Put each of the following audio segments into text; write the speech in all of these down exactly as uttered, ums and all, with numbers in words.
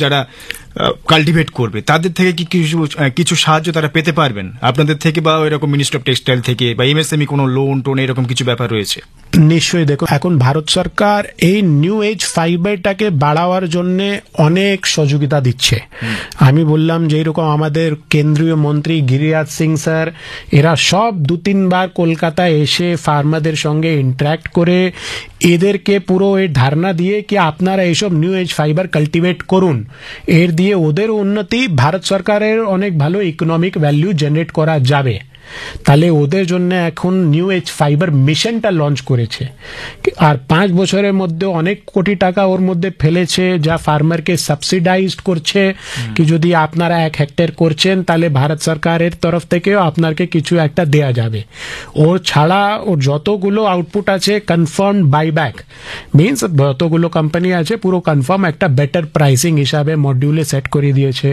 যারা কাল্টিভেট করবে তাদের থেকে কি কিছু কিছু সাহায্য তারা পেতে পারবেন আপনাদের থেকে, বা এরকম মিনিস্ট্রি অফ টেক্সটাইল থেকে বা এমএসএমই কোনো লোন টোন এরকম কিছু ব্যাপার রয়েছে? নিশ্চয়ই। দেখো, এখন ভারত সরকার এই নিউ এজ ফাইবারটাকে বাড়াবার জন্য অনেক সহযোগিতা দিচ্ছে। আমি বললাম যে এরকম আমাদের কেন্দ্রীয় মন্ত্রী গিরিরাজ সিং স্যার, এরা সব দু তিনবার কলকাতায় এসে ফার্মারদের সঙ্গে ইন্টারাক্ট করে এদেরকে পুরো এই ধারণা দিয়ে কি আপনারা এইসব নিউ এজ ফাইবার কাল্টিভেট করুন, এর দিয়ে ওদের উন্নতি, ভারত সরকারের অনেক ভালো ইকোনমিক ভ্যালু জেনারেট করা যাবে। তাহলে ওদের জন্য এখন নিউ এজ ফাইবার মিশনটা লঞ্চ করেছে, আর পাঁচ বছরের মধ্যে অনেক কোটি টাকা ওর মধ্যে ফেলেছে, যা ফার্মারকে সাবসিডাইজড করছে কি যদি আপনারা এক হেক্টর করছেন তাহলে ভারত সরকারের তরফ থেকেও আপনাকে কিছু একটা দেয়া যাবে। ওর ছাড়া ওর যতগুলো আউটপুট আছে কনফার্ম বাইব্যাক, মিনস যতগুলো কোম্পানি আছে পুরো কনফার্ম একটা বেটার প্রাইসিং হিসাবে মডিউলে সেট করে দিয়েছে।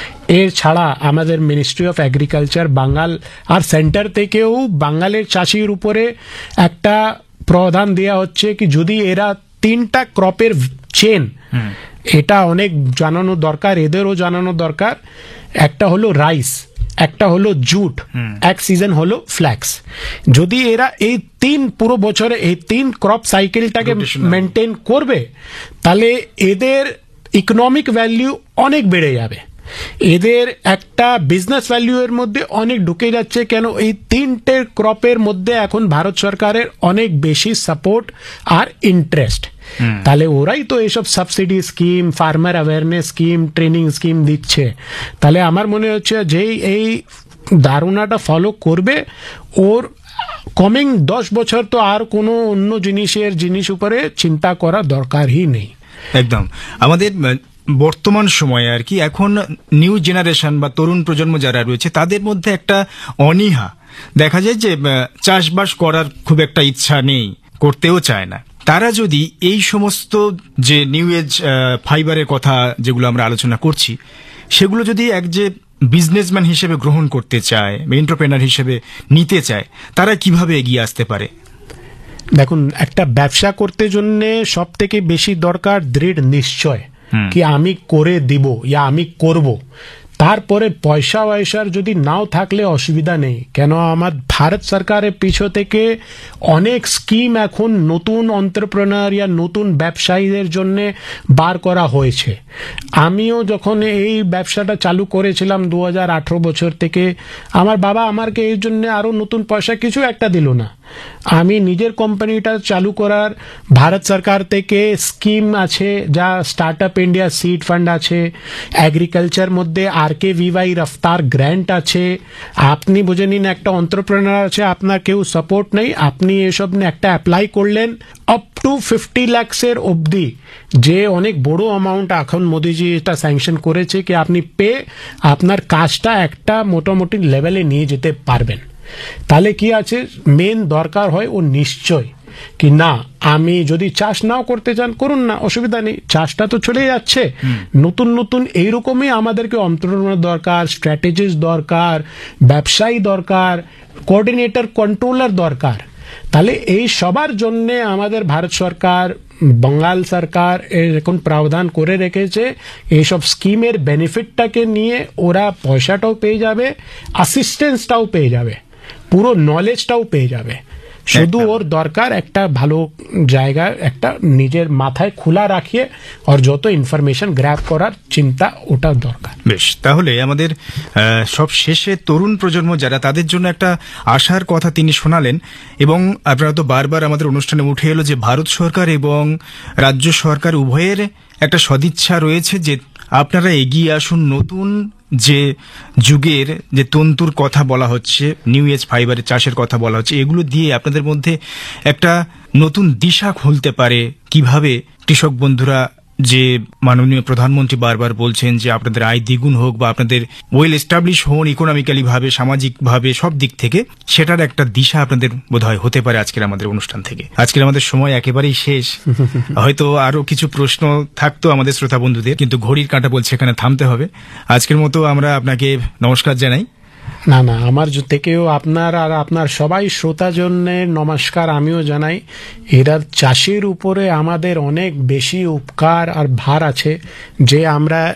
এর ছাড়া আমাদের ministry of agriculture Bangal R centre থেকেও বাঙালির চাষির উপরে একটা প্রধান দেওয়া হচ্ছে কি যদি এরা তিনটা ক্রপের চেন, এটা অনেক জানানো দরকার, এদেরও জানানো দরকার। একটা হলো রাইস, একটা হলো জুট, এক সিজন হলো ফ্ল্যাক্স। যদি এরা এই তিন পুরো বছরে এই তিন ক্রপ সাইকেলটাকে মেনটেন করবে তাহলে এদের ইকোনমিক ভ্যালু অনেক বেড়ে যাবে, এদের একটা বিজনেস ভ্যালু এর মধ্যে অনেক ঢুকে যাচ্ছে। কেন এই তিনটে ক্রপের মধ্যে এখন ভারত সরকারের অনেক বেশি সাপোর্ট আর ইন্টারেস্ট। তাহলে ওরাই তো এইসব subsidy scheme, farmer awareness scheme, training scheme দিচ্ছে। তাহলে আমার মনে হচ্ছে যে এই ধারণাটা ফলো করবে, ওর কমিং দশ বছর তো আর কোনো অন্য জিনিসের জিনিস উপরে চিন্তা করা দরকারই নেই। একদম। আমাদের বর্তমান সময়ে আর কি এখন নিউ জেনারেশন বা তরুণ প্রজন্ম যারা রয়েছে তাদের মধ্যে একটা অনীহা দেখা যায় যে চাষবাস করার খুব একটা ইচ্ছা নেই, করতেও চায় না। তারা যদি এই সমস্ত যে নিউ এজ ফাইবারের কথা যেগুলো আমরা আলোচনা করছি সেগুলো যদি এক যে বিজনেসম্যান হিসেবে গ্রহণ করতে চায় বা এন্টারপ্রেনার হিসেবে নিতে চায়, তারা কিভাবে এগিয়ে আসতে পারে? দেখুন, একটা ব্যবসা করতে জন্য সব থেকে বেশি দরকার দৃঢ় নিশ্চয় কি আমি করে দিব ইয়া আমি করব। তারপরে পয়সা পয়সার যদি নাও থাকলে অসুবিধা নেই, কেন আমার ভারত সরকারের পিছ থেকে অনেক স্কিম এখন নতুন এন্টারপ্রেনার ইয়া নতুন ব্যবসায়ীদের জন্য বার করা হয়েছে। আমিও যখন এই ব্যবসাটা চালু করেছিলাম দু হাজার আঠারো বছর থেকে, আমার বাবা আমাকে এই জন্য আরো নতুন পয়সা কিছু একটা দিল না। আমি নিজের কোম্পানিটা চালু করার ভারত সরকার থেকে স্কিম আছে, যা start up India seed fund আছে, এগ্রিকালচার মধ্যে আর কে ভিওয়াই রফতার গ্র্যান্ট আছে। আপনি বুঝে নিন একটা এন্টারপ্রেনার আছে, আপনার কেউ সাপোর্ট নেই, আপনি এসব নিয়ে একটা অ্যাপ্লাই করলেন আপ টু ফিফটি ল্যাক্সের অবধি, যে অনেক বড় অ্যামাউন্ট এখন মোদিজি এটা স্যাংশন করেছে কি আপনি পে আপনার কাজটা একটা মোটামুটি লেভেলে নিয়ে যেতে পারবেন। তাহলে কি আছে, মেন দরকার হয় ও নিশ্চয় কি না আমি যদি চাষ নাও করতে চান করুন না, অসুবিধা নেই, চাষটা তো চলে যাচ্ছে। নতুন নতুন এইরকমই আমাদেরকে এন্টারপ্রেনার দরকার, স্ট্র্যাটেজিস্ট দরকার, ব্যবসায়ী দরকার, কোঅর্ডিনেটর, কন্ট্রোলার দরকার। তাহলে এই সবার জন্য আমাদের ভারত সরকার, বাঙ্গাল সরকার এখন প্রাবধান করে রেখেছে এইসব স্কিমের বেনিফিটটাকে নিয়ে ওরা পয়সাটাও পেয়ে যাবে, অ্যাসিস্ট্যান্সটাও পেয়ে যাবে, পুরো নলেজটাও পেয়ে যাবে। শুধু ওর দরকার একটা ভালো জায়গা একটা নিজের মাথায় খোলা রাখিয়ে আর যত ইনফরমেশন গ্র্যাব করার চিন্তা ওটা দরকার। বেশ, তাহলে আমাদের সব শেষে তরুণ প্রজন্ম যারা তাদের জন্য একটা আশার কথা তিনি শোনালেন, এবং আপনারা তো বারবার আমাদের অনুষ্ঠানে উঠে এলো যে ভারত সরকার এবং রাজ্য সরকার উভয়ের একটা সদিচ্ছা রয়েছে যে আপনারা এগিয়ে আসুন, নতুন যে যুগের যে তন্তুর কথা বলা হচ্ছে, নিউ এজ ফাইবারের চাষের কথা বলা হচ্ছে, এগুলো দিয়ে আপনাদের মধ্যে একটা নতুন দিশা খুলতে পারে কিভাবে কৃষক বন্ধুরা, যে মাননীয় প্রধানমন্ত্রী বারবার বলছেন যে আপনাদের আয় দ্বিগুণ হোক বা আপনাদের ওয়েল এস্টাবলিশ হন ইকোনমিক্যালি ভাবে, সামাজিক ভাবে, সব দিক থেকে, সেটার একটা দিশা আপনাদের বোধহয় হতে পারে আজকের আমাদের অনুষ্ঠান থেকে। আজকের আমাদের সময় একেবারেই শেষ, হয়তো আরো কিছু প্রশ্ন থাকতো আমাদের শ্রোতা বন্ধুদের, কিন্তু ঘড়ির কাঁটা বলছে এখানে থামতে হবে। আজকের মতো আমরা আপনাকে নমস্কার জানাই। না না, আমার থেকেও আপনার আর আপনার সবাই শ্রোতা জন্য নমস্কার আমিও জানাই। এরা চাষের উপরে আমাদের অনেক বেশি উপকার আর ভার আছে, যে আমরা